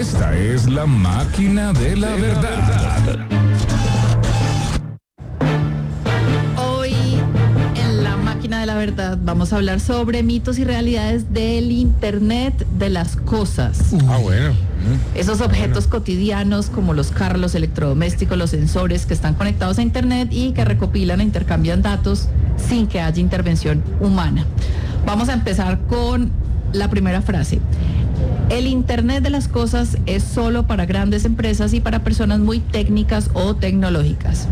Esta es la máquina de la verdad. Hoy en la máquina de la verdad vamos a hablar sobre mitos y realidades del Internet de las cosas. Bueno. Esos objetos cotidianos como los carros, los electrodomésticos, los sensores que están conectados a Internet y que recopilan e intercambian datos sin que haya intervención humana. Vamos a empezar con la primera frase. El Internet de las cosas es solo para grandes empresas y para personas muy técnicas o tecnológicas.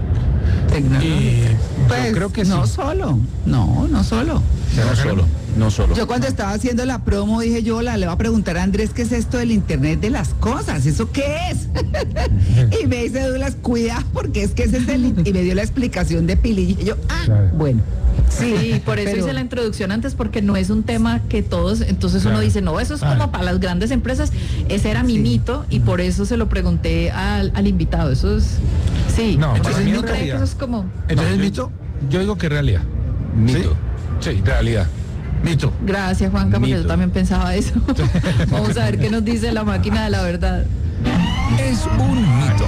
Pues, yo creo que no sí. solo. No solo. No solo. Yo cuando estaba haciendo la promo dije, le voy a preguntar a Andrés qué es esto del Internet de las cosas, ¿eso qué es? Y me dice Douglas, cuidado, porque es que ese es y me dio la explicación de Pili y yo, Claro. bueno. Sí, por eso Pero- hice la introducción antes, porque no es un tema que todos, entonces uno Claro. dice, no, eso es como para las grandes empresas. Ese era mi mito y por eso se lo pregunté al invitado. Eso es, sí. No, entonces para mí no es cree que realidad. eso es como, Entonces, ¿mito? Yo digo que realidad. Mito. Sí, realidad. Mito. gracias Juanca, porque Mito. yo también pensaba eso. Vamos a ver qué nos dice la máquina de la verdad. Es un mito.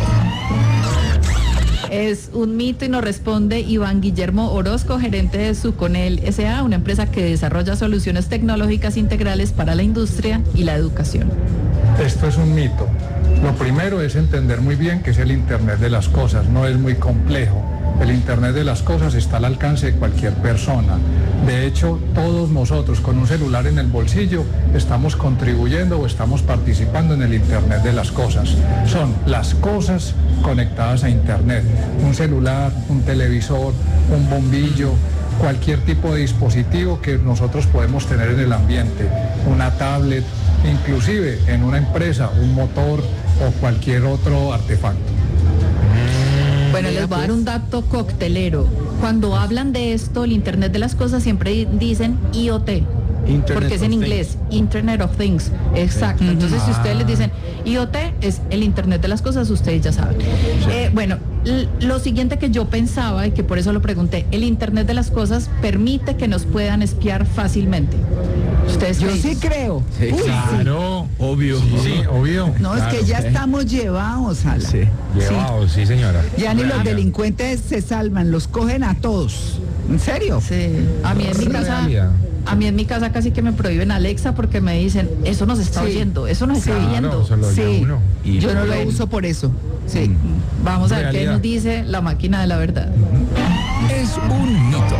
Es un mito y nos responde Iván Guillermo Orozco, gerente de Suconel S.A., una empresa que desarrolla soluciones tecnológicas integrales para la industria y la educación. Esto es un mito. Lo primero es entender muy bien qué es el Internet de las cosas, no es muy complejo. El Internet de las cosas está al alcance de cualquier persona. De hecho, todos nosotros con un celular en el bolsillo estamos contribuyendo o estamos participando en el Internet de las cosas. Son las cosas conectadas a Internet. Un celular, un televisor, un bombillo, cualquier tipo de dispositivo que nosotros podemos tener en el ambiente, una tablet, inclusive en una empresa, un motor o cualquier otro artefacto. Bueno, les voy a dar un dato coctelero. Cuando hablan de esto, el Internet de las cosas, siempre dicen IoT. Porque es en inglés, Internet of Things. Exacto. Entonces, si ustedes les dicen IoT, es el Internet de las cosas, ustedes ya saben. Bueno, lo siguiente que yo pensaba, y que por eso lo pregunté, el Internet de las cosas permite que nos puedan espiar fácilmente. ¿Ustedes Yo qué sí dicen? creo. Sí, Uy, claro, obvio. Sí, obvio. No, es que ya estamos llevados, Ala. Sí. Llevado, sí, señora. Ya ni los delincuentes se salvan, los cogen a todos. ¿En serio? Sí. A mí en mi casa casi que me prohíben Alexa porque me dicen, eso nos está Sí. oyendo, eso nos está Claro, viendo. eso lo oye Sí. uno. Y Yo no lo bueno. uso por eso. Sí. Vamos a ver qué Realidad. nos dice la máquina de la verdad. Es un mito.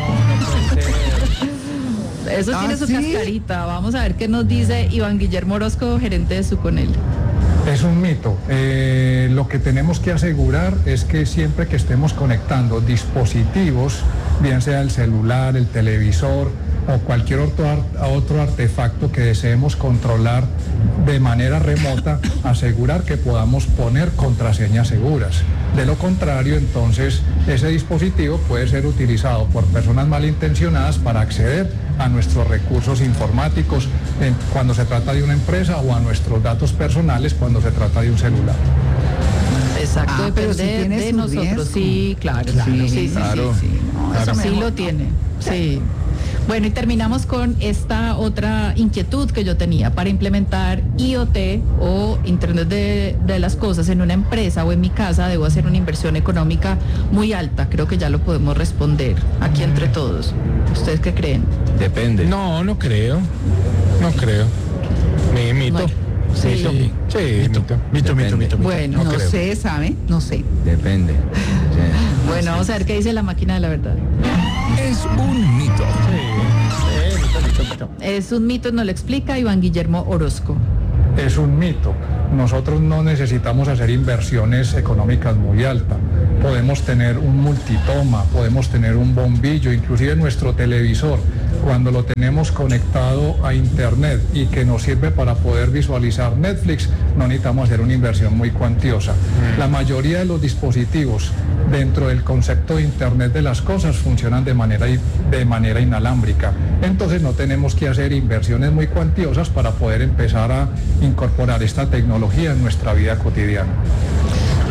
Eso tiene su ¿sí? cascarita. Vamos a ver qué nos dice Iván Guillermo Orozco, gerente de Suconel. Es un mito. Lo que tenemos que asegurar es que siempre que estemos conectando dispositivos, bien sea el celular, el televisor o cualquier otro artefacto que deseemos controlar de manera remota, asegurar que podamos poner contraseñas seguras. De lo contrario, entonces, ese dispositivo puede ser utilizado por personas malintencionadas para acceder a nuestros recursos informáticos cuando se trata de una empresa o a nuestros datos personales cuando se trata de un celular. Exacto, Pero sí depende tiene de su nosotros. riesgo. Sí, claro. Sí, claro. No, eso Sí mejor lo no. tiene. Sí. Bueno, y terminamos con esta otra inquietud que yo tenía. Para implementar IoT o Internet de las cosas en una empresa o en mi casa, debo hacer una inversión económica muy alta. Creo que ya lo podemos responder aquí entre todos. ¿Ustedes qué creen? Depende. No, no creo. No creo. Mito. Bueno, sí. Sí, mito. Depende. Bueno, No No creo. sé, ¿sabe? No sé. Depende. Sí. bueno, vamos a ver qué dice la máquina de la verdad. Es un mito. Mito. Es un mito, nos lo explica Iván Guillermo Orozco. Es un mito. Nosotros no necesitamos hacer inversiones económicas muy altas. Podemos tener un multitoma, podemos tener un bombillo, inclusive nuestro televisor. Cuando lo tenemos conectado a Internet y que nos sirve para poder visualizar Netflix, no necesitamos hacer una inversión muy cuantiosa. La mayoría de los dispositivos dentro del concepto de Internet de las cosas funcionan de manera inalámbrica. Entonces no tenemos que hacer inversiones muy cuantiosas para poder empezar a incorporar esta tecnología en nuestra vida cotidiana.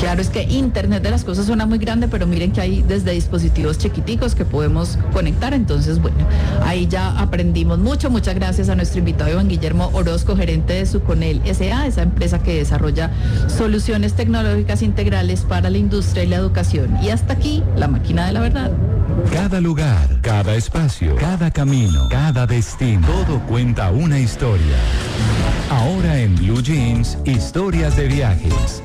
Claro, es que Internet de las cosas suena muy grande, pero miren que hay desde dispositivos chiquiticos que podemos conectar. Entonces, bueno, ahí ya aprendimos mucho. Muchas gracias a nuestro invitado Iván Guillermo Orozco, gerente de Suconel S.A., esa empresa que desarrolla soluciones tecnológicas integrales para la industria y la educación. Y hasta aquí, La Máquina de la Verdad. Cada lugar, cada espacio, cada camino, cada destino, todo cuenta una historia. Ahora en Blue Jeans, historias de viajes.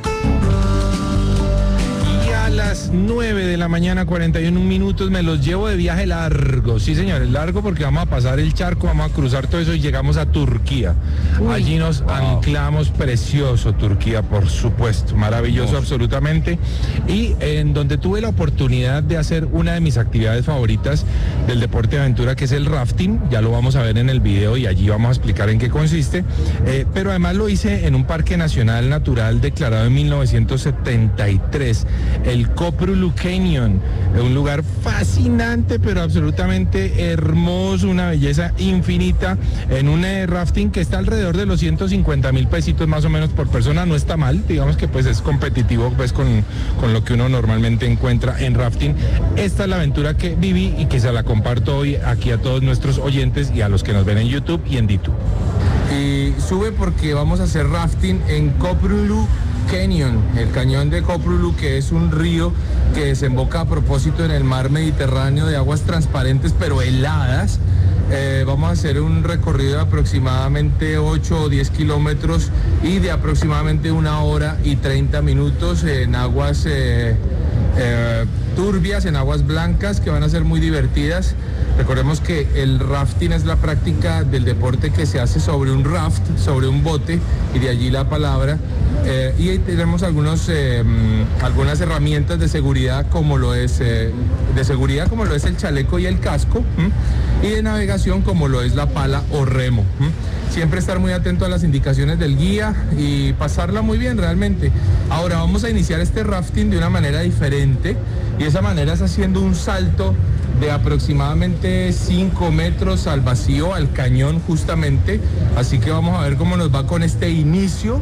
Y a las 9 de la mañana, 41 minutos, me los llevo de viaje largo. Sí, señores, largo porque vamos a pasar el charco, vamos a cruzar todo eso y llegamos a Turquía. Allí nos anclamos, precioso Turquía, por supuesto, maravilloso absolutamente. Y en donde tuve la oportunidad de hacer una de mis actividades favoritas del deporte de aventura, que es el rafting. Ya lo vamos a ver en el video y allí vamos a explicar en qué consiste. Pero además lo hice en un parque nacional natural declarado en 1973, el Koprulu Canyon, un lugar fascinante pero absolutamente hermoso, una belleza infinita, en un rafting que está alrededor de los 150.000 pesitos más o menos por persona. No está mal, digamos que pues es competitivo pues con lo que uno normalmente encuentra en rafting. Esta es la aventura que viví y que se la comparto hoy aquí a todos nuestros oyentes y a los que nos ven en YouTube y en DTube. Y sube porque vamos a hacer rafting en Koprulu Canyon, el cañón de Koprulu, que es un río que desemboca a propósito en el mar Mediterráneo de aguas transparentes pero heladas. Vamos a hacer un recorrido de aproximadamente 8 o 10 kilómetros y de aproximadamente 1 hora y 30 minutos en aguas turbias, en aguas blancas, que van a ser muy divertidas. Recordemos que el rafting es la práctica del deporte que se hace sobre un raft, sobre un bote, y de allí la palabra. Y ahí tenemos algunas herramientas de seguridad como lo es el chaleco y el casco, y de navegación como lo es la pala o remo. Siempre estar muy atento a las indicaciones del guía y pasarla muy bien realmente. Ahora vamos a iniciar este rafting de una manera diferente, y esa manera es haciendo un salto de aproximadamente 5 metros al vacío, al cañón justamente. Así que vamos a ver cómo nos va con este inicio.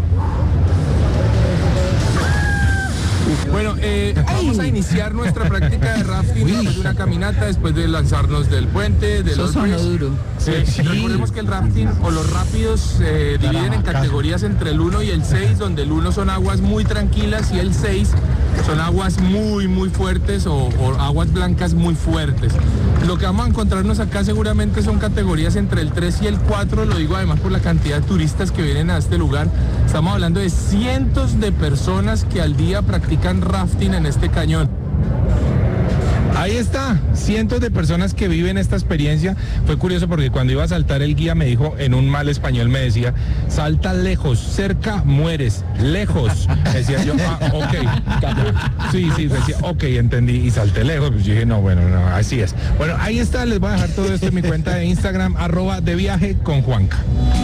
Bueno, vamos a iniciar nuestra práctica de rafting después de una caminata, después de lanzarnos del puente, del duro. Recordemos que el rafting o los rápidos se dividen en categorías entre el 1 y el 6, donde el 1 son aguas muy tranquilas y el 6 son aguas muy fuertes o aguas blancas muy fuertes. Lo que vamos a encontrarnos acá seguramente son categorías entre el 3 y el 4, lo digo además por la cantidad de turistas que vienen a este lugar. Estamos hablando de cientos de personas que al día practican rafting en este cañón. Ahí está, cientos de personas que viven esta experiencia. Fue curioso porque cuando iba a saltar el guía me dijo, en un mal español me decía, salta lejos, cerca mueres, lejos. Decía yo, ok. Sí, decía, ok, entendí, y salté lejos. Pues yo dije, no, así es. Bueno, ahí está, les voy a dejar todo esto en mi cuenta de Instagram, @deviajeconjuanca.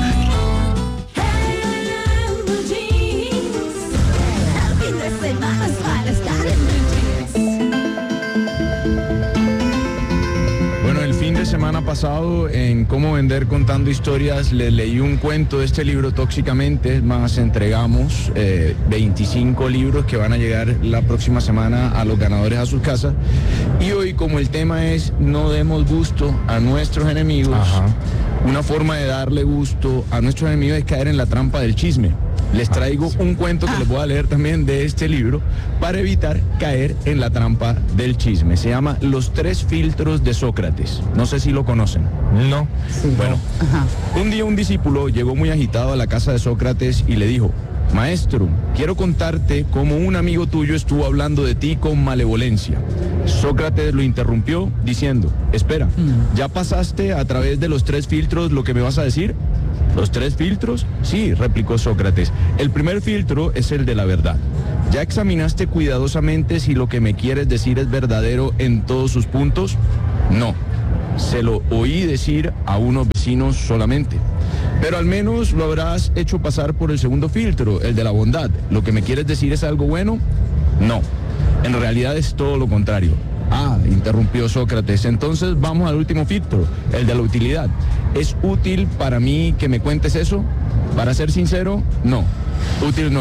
Semana pasado en Cómo Vender Contando Historias les leí un cuento de este libro Tóxicamente. Más entregamos 25 libros que van a llegar la próxima semana a los ganadores a sus casas. Y hoy, como el tema es no demos gusto a nuestros enemigos, una forma de darle gusto a nuestros enemigos es caer en la trampa del chisme. Les traigo un cuento que les voy a leer también de este libro para evitar caer en la trampa del chisme. Se llama Los 3 filtros de Sócrates. No sé si lo conocen. No. Bueno, un día un discípulo llegó muy agitado a la casa de Sócrates y le dijo: Maestro, quiero contarte cómo un amigo tuyo estuvo hablando de ti con malevolencia. Sócrates lo interrumpió diciendo: Espera, ¿ya pasaste a través de los 3 filtros lo que me vas a decir? ¿Los 3 filtros? Sí, replicó Sócrates. El primer filtro es el de la verdad. ¿Ya examinaste cuidadosamente si lo que me quieres decir es verdadero en todos sus puntos? No. Se lo oí decir a unos vecinos solamente. Pero al menos lo habrás hecho pasar por el segundo filtro, el de la bondad. ¿Lo que me quieres decir es algo bueno? No. En realidad es todo lo contrario. Ah, interrumpió Sócrates. Entonces vamos al último filtro, el de la utilidad. ¿Es útil para mí que me cuentes eso? Para ser sincero, no. Útil no es.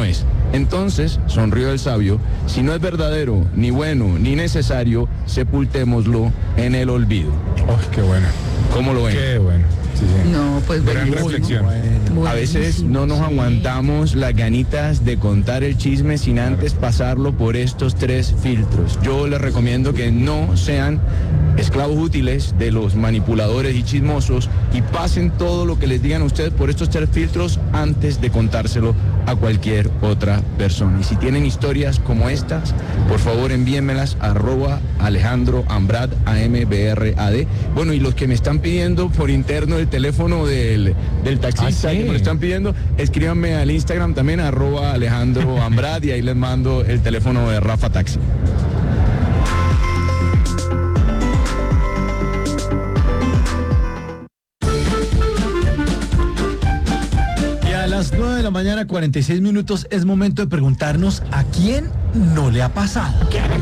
Entonces, sonrió el sabio, si no es verdadero, ni bueno, ni necesario, sepultémoslo en el olvido. Oh, qué bueno. ¿Cómo lo ven? Qué bueno. Sí, sí. No, pues Gran buenísimo. reflexión. A veces no nos aguantamos las ganitas de contar el chisme sin antes pasarlo por estos 3 filtros. Yo les recomiendo que no sean esclavos útiles de los manipuladores y chismosos y pasen todo lo que les digan a ustedes por estos 3 filtros antes de contárselo a cualquier otra persona. Y si tienen historias como estas, por favor envíenmelas a @AlejandroAmbrad, AMBRAD. Bueno, y los que me están pidiendo por interno el teléfono del taxista, ¿sí? que me lo están pidiendo, escríbanme al Instagram también, @AlejandroAmbrad, y ahí les mando el teléfono de Rafa Taxi. A las 9 de la mañana, 46 minutos, es momento de preguntarnos a quién no le ha pasado.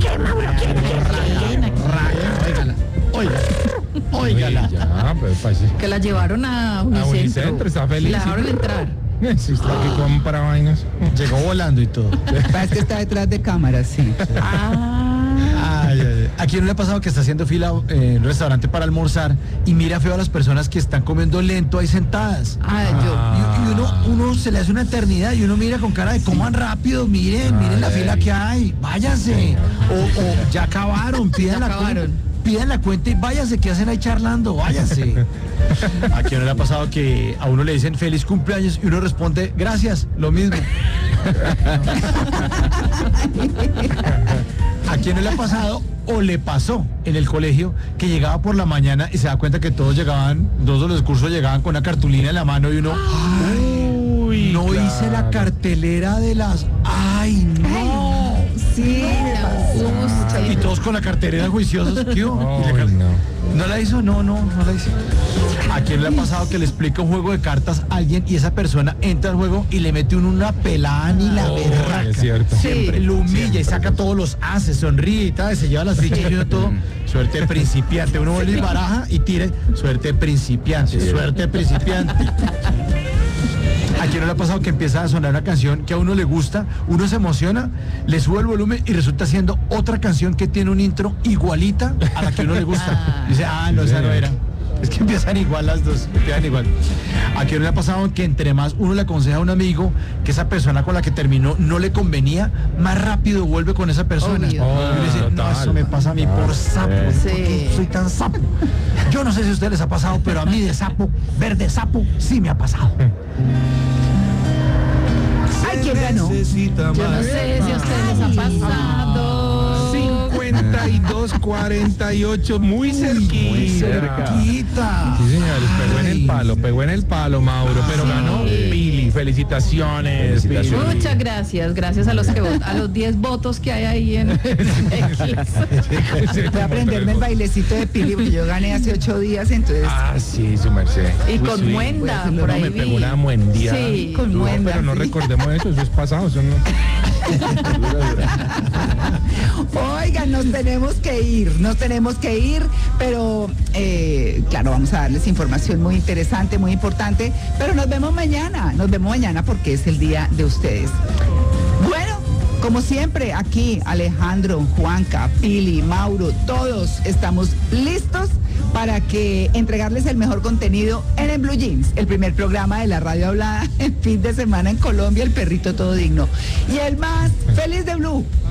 Óigala. Ya, pues, Que la llevaron a Unicentro. Unicentro, está feliz. La dejaron entrar. Sí, está aquí compra vainas. Llegó volando y todo. Parece que está detrás de cámaras, sí. Ay, ay, ay. ¿A quién no le ha pasado que está haciendo fila en un restaurante para almorzar y mira feo a las personas que están comiendo lento ahí sentadas? Y uno se le hace una eternidad y uno mira con cara de coman rápido, miren la fila que hay, váyanse. O ya acabaron, pidan la cuenta y váyanse, ¿qué hacen ahí charlando? Váyanse. ¿A quién no le ha pasado que a uno le dicen feliz cumpleaños y uno responde gracias, lo mismo? ¿A quién no le ha pasado o le pasó en el colegio que llegaba por la mañana y se da cuenta que todos de los cursos llegaban con una cartulina en la mano y uno, Uy, no claro. hice la cartelera de las, ay no, Sí, me pasó. y todos con la cartelera juiciosos, ¿qué hubo? Ay, no. ¿No la hizo? No la hice. ¿A quién le ha pasado que le explica un juego de cartas a alguien y esa persona entra al juego y le mete una pelada ni la berraca? Es cierto. Siempre lo humilla y saca todos los haces, sonríe y tal, se lleva las fichas y uno todo. Suerte de principiante. Uno vuelve y baraja y tire. Suerte de principiante, suerte de principiante. ¿A quién no le ha pasado que empieza a sonar una canción que a uno le gusta, uno se emociona, le sube el volumen y resulta siendo otra canción que tiene un intro igualita a la que a uno le gusta? Dice, no, esa no era. Es que empiezan igual las dos, empiezan igual. ¿A quién no le ha pasado que entre más uno le aconseja a un amigo que esa persona con la que terminó no le convenía, más rápido vuelve con esa persona? Obvio. Y uno dice, no, Total. eso me pasa a mí por sapo, Sí. porque soy tan sapo. Yo no sé si a ustedes les ha pasado, pero a mí de sapo, verde sapo, sí me ha pasado. Ay, ¿quién ganó? Yo no sé si a ustedes les ha pasado. 52-48, muy cerquita. Muy cerquita. Sí, señores, pegó en el palo, Mauro, pero ganó Pili. Felicitaciones, Pili. Muchas gracias a los que a los 10 votos que hay ahí en X. Voy a aprenderme el bailecito de Pili porque yo gané hace 8 días, entonces. Sí, su merced. Y con Sí. Muenda, Pues, por No, ahí me vi. pegó una muendía. Sí, con No, Muenda, pero no sí. recordemos eso es pasado, eso no. Oigan, nos tenemos que ir, pero claro, vamos a darles información muy interesante, muy importante, pero nos vemos mañana porque es el día de ustedes. Bueno, como siempre, aquí Alejandro, Juanca, Pili, Mauro, todos estamos listos para que entregarles el mejor contenido en Blue Jeans, el primer programa de la radio hablada en fin de semana en Colombia, el perrito todo digno. Y el más feliz de Blue.